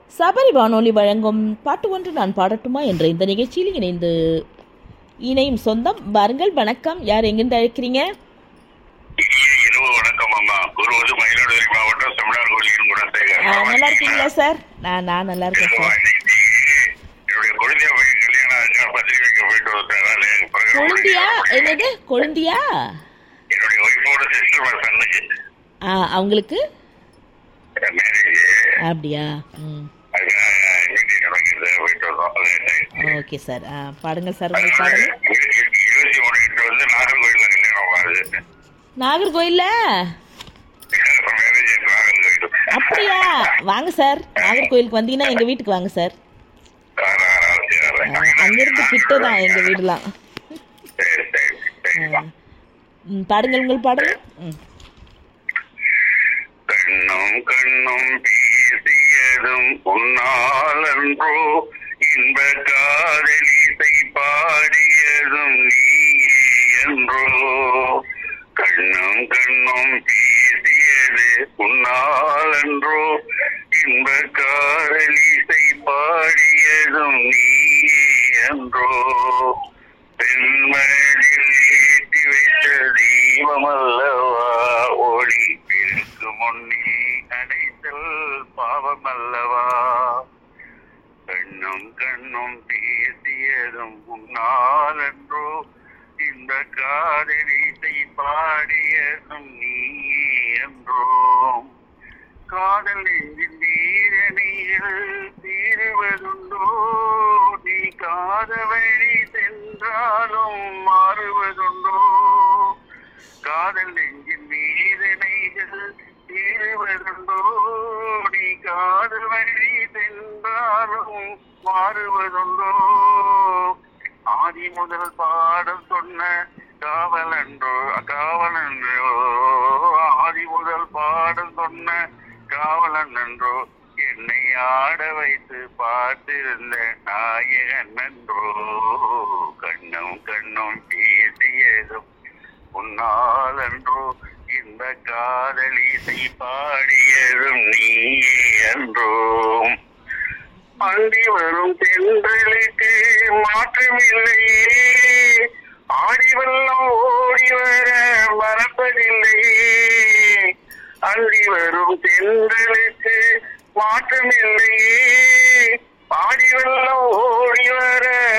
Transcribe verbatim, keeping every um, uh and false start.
சபரி வானொலி வழங்கும் பாட்டு ஒன்று நான் பாடட்டுமா என்ற இந்த நிகழ்ச்சியில் இணைந்து இணையும் சொந்தம் வாருங்கள். வணக்கம். யார் எங்கிருந்து அழைக்கிறீங்க? இரவு வணக்கம் அம்மா. குருவது மயிலாடுதுறை மாவட்டம் செமினார் கோயில் குணசேகர். நல்லா இருக்கீங்களா சார்? நான் நான் நல்லா இருக்கேன் சார். என்னுடைய கொழுந்தியா பையன் கல்யாணம் பத்திரிகைக்கு போயிட்டு வந்தாங்க. கொழுந்தியா? என்னது கொழுந்தியா? என்னுடைய ஒய்ஃபோட சிஸ்டர் சன்னுக்கு ஆ அவங்களுக்கு மேரேஜ். அப்படியா? ம் ஓகே சார். ஆ பாடுங்கள் சார், உங்கள் பாடுங்க. இருபத்தி மூணு எட்டு வந்து நாகர்கோயில்ல கல்யாணம் ஆகுது. நாகர்கோயில்ல? மேரேஜ் நாகர்கோயில். அப்படியா? வாங்க சார், நாகர்கோயிலுக்கு வந்தீங்கன்னா எங்க வீட்டுக்கு வாங்க சார். அங்கிருந்து கிட்ட தான் எங்க வீடுலாம். பாடுங்கள், உங்கள் பாடுங்க. ம் கண்ணும் கண்ணும் பேசியதும் உன்னாலன்றோ, இன்ப காதலிசை பாடியதும் நீ என்றோ. கண்ணும் கண்ணும் பேசியது உன்னாலன்றோ, இன்ப காதலிசை பாடியதும் நீ என்றோ. பெண்மனதில் ஏற்றி வைத்த தீபமல்லவா, ஒளி பிறகு முன்னே அடைத்தல் பாவமல்லவா. கண்ணும் கண்ணும் பேசியதும் உன்னாலன்றோ, இந்த காதலிசை பாடியதும் நீ என்றோ. காதல் நெஞ்சின் வீரணியில் தீருவதுண்டோ, நீ காதவழி சென்றாலும் மாறுவதுண்டோ. காதல் நெஞ்சின் வீரணைகள் தீருவதுண்டோ, நீ காதல் வழி சென்றாலும் மாறுவதுண்டோ. ஆதி முதல் பாடல் சொன்ன காவலன்றோ காவலன்றோ, ஆதி முதல் பாடல் சொன்ன காவலன் என்றோ. என்னை ஆட வைத்து பார்த்திருந்த நாயகன் என்றோ. கண்ணும் கண்ணும் பேசியதும் உன்னாலன்றோ, இந்த காதலிசை பாடியதும் நீ என்றோ. அண்டி வரும் தென்றலுக்கு மாற்றமில்லையே, ஆடி வெள்ளம் ஓடி வர மறப்பதில்லையே. அண்டி வரும் தென்றலுக்கு மாற்றமில்லையே, ஆடி வெள்ளம் ஓடி வர